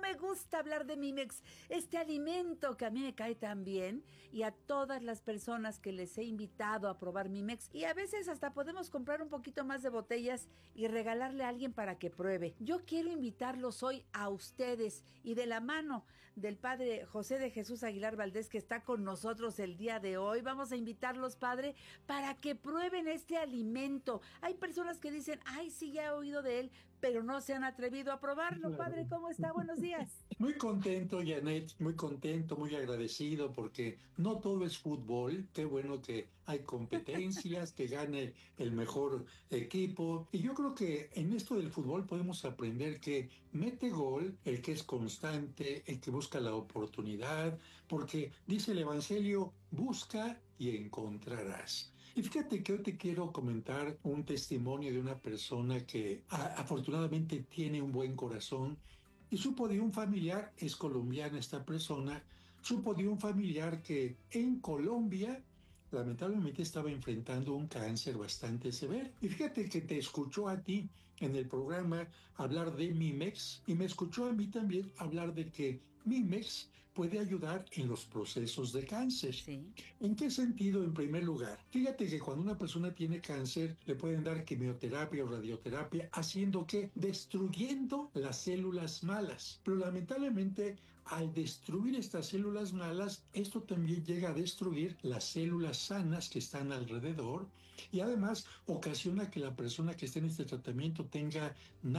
me gusta hablar de Mimex, este alimento que a mí me cae tan bien, y a todas las personas que les he invitado a probar Mimex, y a veces hasta podemos comprar un poquito más de botellas y regalarle a alguien para que pruebe. Yo quiero invitarlos hoy a ustedes, y de la mano del padre José de Jesús Aguilar Valdés, que está con nosotros el día de hoy, vamos a invitarlos, padre, para que prueben este alimento. Hay personas que dicen, ay, sí, ya he oído de él, pero no se han atrevido a probarlo. Claro. Padre, ¿cómo está? Buenos días. Muy contento, Janet, muy contento, muy agradecido porque no todo es fútbol. Qué bueno que hay competencias, que gane el mejor equipo. Y yo creo que en esto del fútbol podemos aprender que mete gol el que es constante, el que busca la oportunidad, porque dice el Evangelio, busca y encontrarás. Y fíjate que hoy te quiero comentar un testimonio de una persona que afortunadamente tiene un buen corazón y supo de un familiar, es colombiana esta persona, supo de un familiar que en Colombia lamentablemente estaba enfrentando un cáncer bastante severo. Y fíjate que te escuchó a ti en el programa hablar de Mimex y me escuchó a mí también hablar de que Mimex puede ayudar en los procesos de cáncer. Sí. ¿En qué sentido? En primer lugar, fíjate que cuando una persona tiene cáncer le pueden dar quimioterapia o radioterapia, haciendo que destruyendo las células malas. Pero lamentablemente al destruir estas células malas, esto también llega a destruir las células sanas que están alrededor y además ocasiona que la persona que esté en este tratamiento tenga